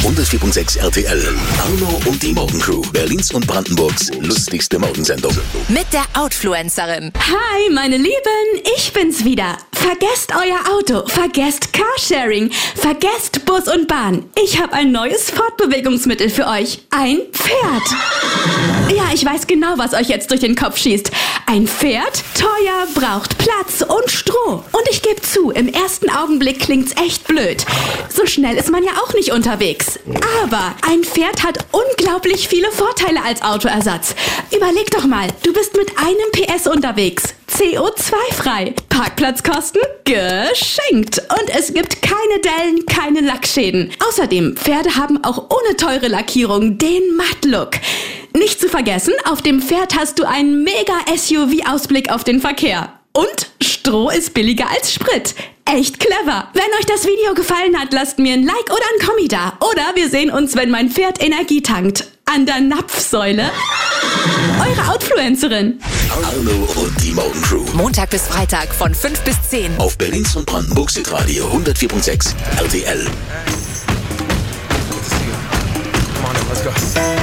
104.6 RTL. Arno und die Morgencrew. Berlins und Brandenburgs lustigste Morgensendung. Mit der Outfluencerin. Hi, meine Lieben, ich bin's wieder. Vergesst euer Auto, vergesst Carsharing, vergesst Bus und Bahn. Ich habe ein neues Fortbewegungsmittel für euch. Ein Pferd. Ja, ich weiß genau, was euch jetzt durch den Kopf schießt. Ein Pferd, teuer, braucht Platz und Stroh. Und ich gebe zu, im ersten Augenblick klingt's echt blöd. So schnell ist man ja auch nicht unterwegs. Aber ein Pferd hat unglaublich viele Vorteile als Autoersatz. Überleg doch mal, du bist mit einem PS unterwegs. CO2-frei. Parkplatzkosten geschenkt. Und es gibt keine Dellen, keine Lackschäden. Außerdem, Pferde haben auch ohne teure Lackierung den Matt-Look. Nicht zu vergessen, auf dem Pferd hast du einen mega-SUV-Ausblick auf den Verkehr. Und Stroh ist billiger als Sprit. Echt clever. Wenn euch das Video gefallen hat, lasst mir ein Like oder ein Kommi da. Oder wir sehen uns, wenn mein Pferd Energie tankt. An der Napfsäule. Eure Outfluencerin. Arno und die Morgencrew. Montag bis Freitag von 5 bis 10. Auf Berlins und Brandenburgs Hitradio 104.6 RTL. Come on, let's go.